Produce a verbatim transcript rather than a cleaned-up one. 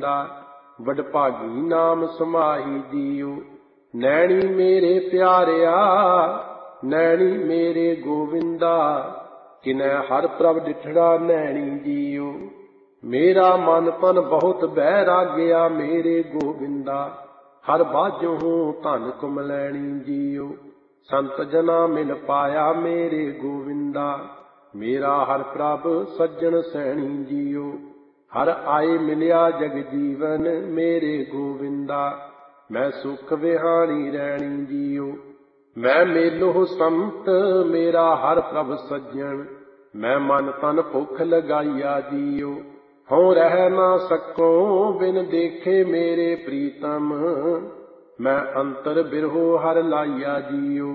ਗੋਵਿੰਦਾ। ਵਡਭਾਗੀ ਨਾਮ ਸਮਾਹੀ ਜੀਉ, ਨੈਣੀ ਮੇਰੇ ਪਿਆਰਿਆ, ਨੈਣੀ ਮੇਰੇ ਗੋਵਿੰਦਾ। ਕਿਨੈ ਹਰਿ ਪ੍ਰਭ ਡਿਠੜਾ ਨੈਣੀ ਜੀਉ, ਮੇਰਾ ਮਨ ਤਨ ਬਹੁਤ ਬੈਰਾਗਿਆ ਮੇਰੇ ਗੋਵਿੰਦਾ। ਹਰ ਬਾਝੋਂ ਧਨ ਕੁਮਲੈਣੀ ਜੀਉ, ਸੰਤ ਜਨਾ ਮਿਲ ਪਾਇਆ ਮੇਰੇ ਗੋਵਿੰਦਾ। ਮੇਰਾ ਹਰਿ ਪ੍ਰਭ ਸੱਜਣ ਸੈਣੀ ਜੀਉ, ਹਰ ਆਏ ਮਿਲਿਆ ਜਗ ਜੀਵਨ ਮੇਰੇ ਗੋਵਿੰਦਾ। ਮੈਂ ਸੁਖ ਵਿਹਾਣੀ ਰਹਿਣੀ ਜੀਉ, ਮੈਂ ਮੇਲੋ ਸੰਤ ਮੇਰਾ ਹਰਿ ਪ੍ਰਭ ਸੱਜਣ। ਮੈਂ ਮਨ ਤਨ ਭੁੱਖ ਲਗਾਈਆ ਜੀਉ, ਹਉ ਰਹਿ ਨਾ ਸਕੋ ਬਿਨ ਦੇਖੇ ਮੇਰੇ ਪ੍ਰੀਤਮ। ਮੈਂ ਅੰਤਰ ਬਿਰਹੋ ਹਰਿ ਲਾਈਆ ਜੀਉ,